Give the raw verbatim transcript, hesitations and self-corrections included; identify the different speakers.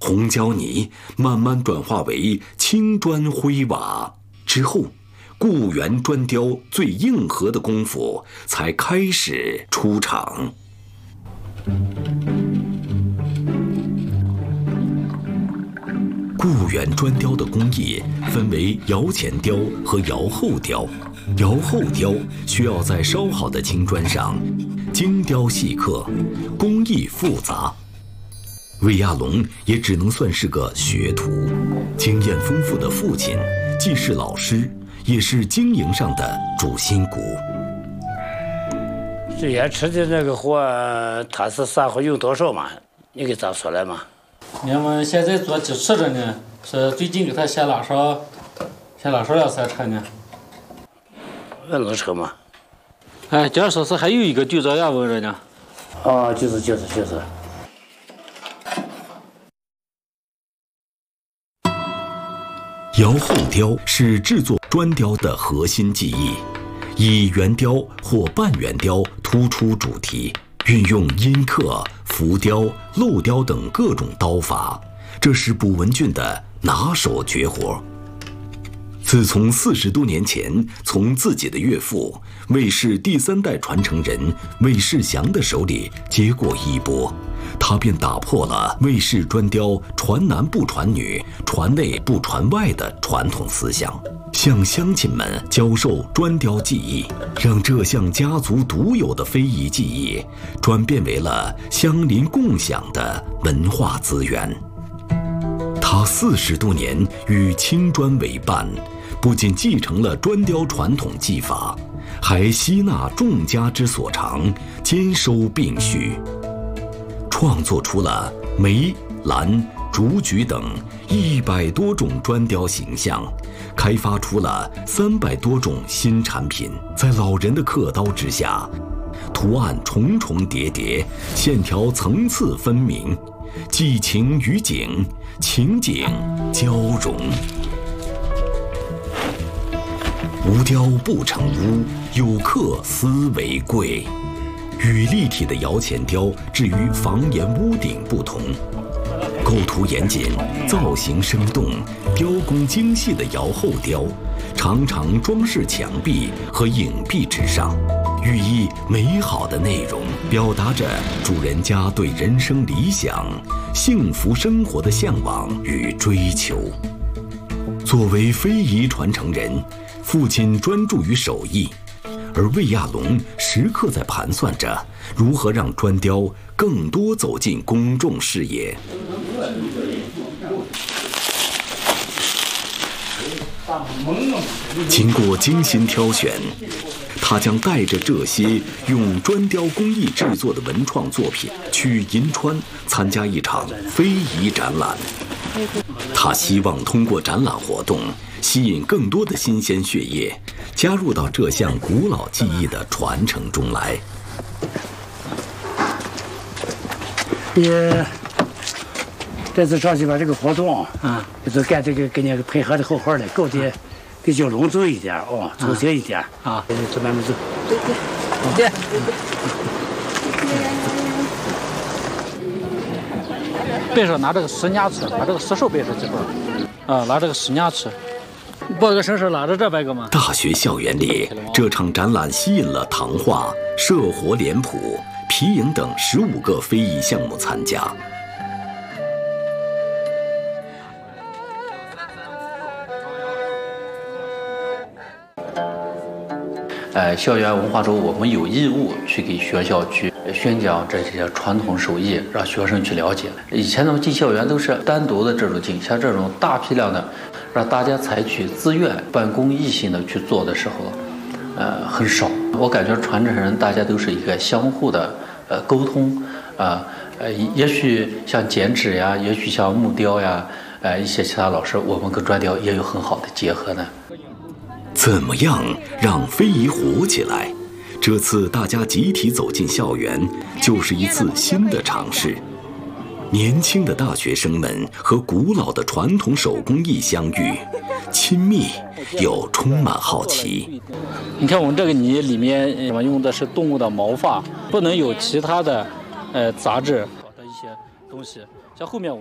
Speaker 1: 红胶泥慢慢转化为青砖灰瓦之后，固原砖雕最硬核的功夫才开始出场。固原砖雕的工艺分为窑前雕和窑后雕。窑后雕需要在烧好的青砖上精雕细刻，工艺复杂。魏亚龙也只能算是个学徒，经验丰富的父亲既是老师，也是经营上的主心骨。
Speaker 2: 这些吃的那个货，它是啥货用多少嘛？你给咋说来嘛？
Speaker 3: 我们现在做鸡翅的呢，是最近给它写拉上，写拉上了三车呢。
Speaker 2: 那能车吗？
Speaker 3: 哎，这说是还有一个就这样问着呢。
Speaker 2: 哦，就是就是就是。
Speaker 1: 窑后雕是制作砖雕的核心技艺，以圆雕或半圆雕突出主题，运用阴刻、浮雕、镂雕等各种刀法，这是卜文俊的拿手绝活。自从四十多年前从自己的岳父魏氏第三代传承人魏世祥的手里接过衣钵，他便打破了魏氏砖雕传男不传女、传内不传外的传统思想，向乡亲们教授砖雕技艺，让这项家族独有的非遗技艺转变为了乡邻共享的文化资源。他四十多年与青砖为伴，不仅继承了砖雕传统技法，还吸纳众家之所长，兼收并蓄，创作出了梅、兰、竹菊等一百多种砖雕形象，开发出了三百多种新产品。在老人的刻刀之下，图案重重叠叠，线条层次分明，寄情于景，情景交融。无雕不成屋，有刻思为贵。与立体的窑前雕至于房檐屋顶不同，构图严谨、造型生动、雕工精细的窑后雕，常常装饰墙壁和影壁之上，寓意美好的内容，表达着主人家对人生理想、幸福生活的向往与追求。作为非遗传承人，父亲专注于手艺，而魏亚龙时刻在盘算着如何让砖雕更多走进公众视野。经过精心挑选，他将带着这些用砖雕工艺制作的文创作品去银川参加一场非遗展览。他希望通过展览活动吸引更多的新鲜血液加入到这项古老技艺的传承中来。
Speaker 2: 也这次上去把这个活动啊，就是干这个跟你配合的好好的，搞得比较隆重一点哦，粗些一点啊。这慢慢走。对对对。
Speaker 3: 背上拿这个石牙齿，把这个石手背上几块，啊，拿这个石牙齿，把这个绳绳拉着这边个嘛。
Speaker 1: 大学校园里，这场展览吸引了唐画、社活脸谱、皮影等十五个非遗项目参加。
Speaker 4: 呃，校园文化周，我们有义务去给学校去宣讲这些传统手艺，让学生去了解。以前咱们进校园都是单独的这种进，像这种大批量的，让大家采取自愿、半公益性的去做的时候，呃，很少。我感觉传承人大家都是一个相互的呃沟通啊，呃，也许像剪纸呀，也许像木雕呀，呃，一些其他老师，我们跟砖雕也有很好的结合呢。
Speaker 1: 怎么样让非遗活起来？这次大家集体走进校园，就是一次新的尝试。年轻的大学生们和古老的传统手工艺相遇，亲密又充满好奇。
Speaker 3: 你看我们这个泥里面，我们用的是动物的毛发，不能有其他的呃杂质的一些东西。像后面我们